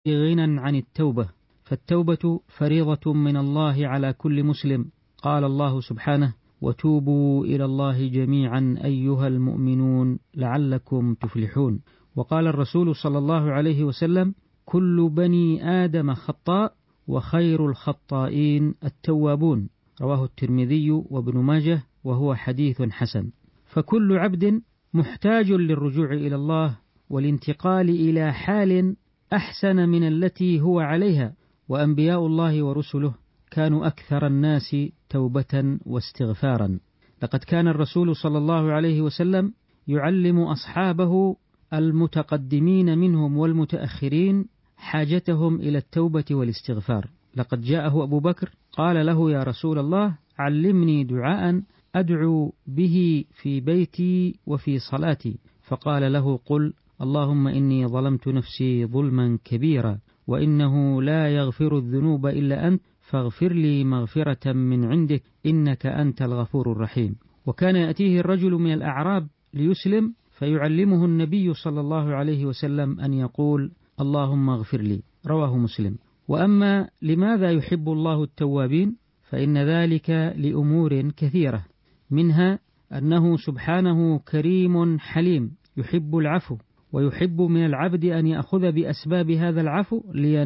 غنى عن التوبة، فالتوبة فريضة من الله على كل مسلم. قال الله سبحانه: وتوبوا إلى الله جميعا أيها المؤمنون لعلكم تفلحون. وقال الرسول صلى الله عليه وسلم: كل بني آدم خطاء وخير الخطائين التوابون. رواه الترمذي وابن ماجه وهو حديث حسن. فكل عبد محتاج للرجوع إلى الله والانتقال إلى حال أحسن من التي هو عليها، وأنبياء الله ورسله كانوا أكثر الناس توبة واستغفارا. لقد كان الرسول صلى الله عليه وسلم يعلم أصحابه المتقدمين منهم والمتأخرين حاجتهم إلى التوبة والاستغفار. لقد جاءه أبو بكر قال له: يا رسول الله، علمني دعاء أدعو به في بيتي وفي صلاتي. فقال له: قل اللهم إني ظلمت نفسي ظلما كبيرا وإنه لا يغفر الذنوب إلا أنت فاغفر لي مغفرة من عندك إنك أنت الغفور الرحيم. وكان يأتيه الرجل من الأعراب ليسلم فيعلمه النبي صلى الله عليه وسلم أن يقول: اللهم اغفر لي. رواه مسلم. وأما لماذا يحب الله التوابين؟ فإن ذلك لأمور كثيرة، منها أنه سبحانه كريم حليم يحب العفو، ويحب من العبد أن يأخذ بأسباب هذا العفو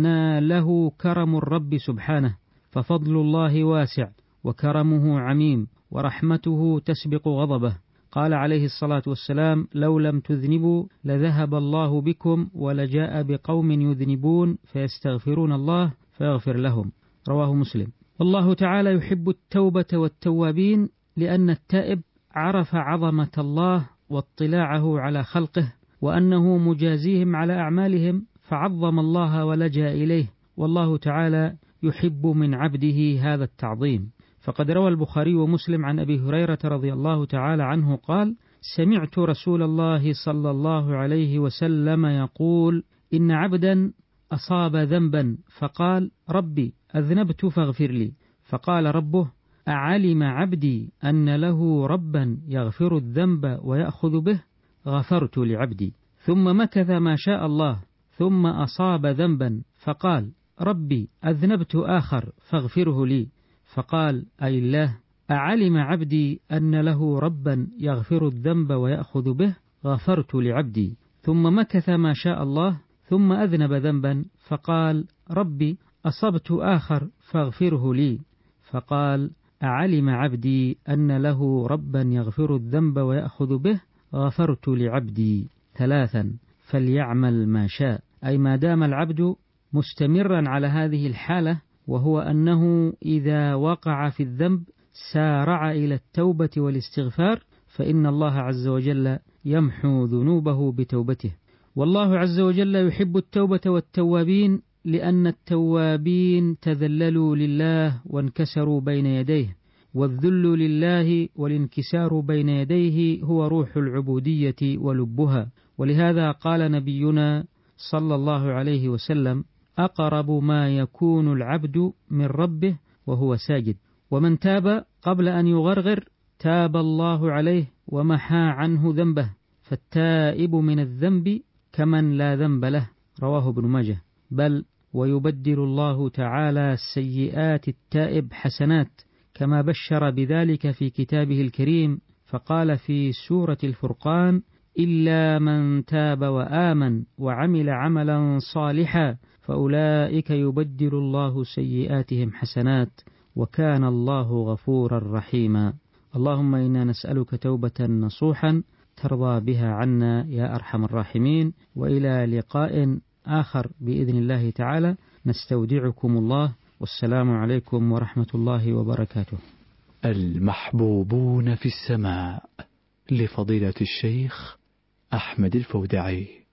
ليناله كرم الرب سبحانه، ففضل الله واسع وكرمه عميم ورحمته تسبق غضبه. قال عليه الصلاة والسلام: لو لم تذنبوا لذهب الله بكم ولجاء بقوم يذنبون فيستغفرون الله فيغفر لهم. رواه مسلم. والله تعالى يحب التوبة والتوابين لأن التائب عرف عظمة الله واطلاعه على خلقه وأنه مجازيهم على أعمالهم فعظم الله ولجأ إليه، والله تعالى يحب من عبده هذا التعظيم. فقد روى البخاري ومسلم عن أبي هريرة رضي الله تعالى عنه قال: سمعت رسول الله صلى الله عليه وسلم يقول: إن عبدا أصاب ذنبا فقال: ربي أذنبت فاغفر لي، فقال ربه: أعلم عبدي أن له ربا يغفر الذنب ويأخذ به؟ غفرت لعبدي. ثم مكث ما شاء الله ثم أصاب ذنبا فقال: ربي أذنبت آخر فاغفره لي، فقال: أي الله، أعلم عبدي أن له ربا يغفر الذنب ويأخذ به؟ غفرت لعبدي. ثم مكث ما شاء الله ثم أذنب ذنبا فقال: ربي أصبت آخر فاغفره لي، فقال: أعلم عبدي أن له ربا يغفر الذنب ويأخذ به؟ غفرت لعبدي. 3. فليعمل ما شاء، أي ما دام العبد مستمرا على هذه الحالة، وهو أنه إذا وقع في الذنب سارع إلى التوبة والاستغفار، فإن الله عز وجل يمحو ذنوبه بتوبته. والله عز وجل يحب التوبة والتوابين لأن التوابين تذللوا لله وانكسروا بين يديه، والذل لله والانكسار بين يديه هو روح العبودية ولبها. ولهذا قال نبينا صلى الله عليه وسلم: أقرب ما يكون العبد من ربه وهو ساجد، ومن تاب قبل أن يغرغر تاب الله عليه ومحى عنه ذنبه، فالتائب من الذنب كمن لا ذنب له. رواه ابن ماجه. بل ويبدل الله تعالى سيئات التائب حسنات، كما بشر بذلك في كتابه الكريم، فقال في سورة الفرقان: إلا من تاب وآمن وعمل عملا صالحا فأولئك يبدل الله سيئاتهم حسنات وكان الله غفورا رحيما. اللهم إنا نسألك توبة نصوحا ترضى بها عنا يا أرحم الراحمين. وإلى لقاء آخر بإذن الله تعالى، نستودعكم الله، والسلام عليكم ورحمة الله وبركاته. المحبوبون في السماء، لفضيلة الشيخ أحمد الفودعي.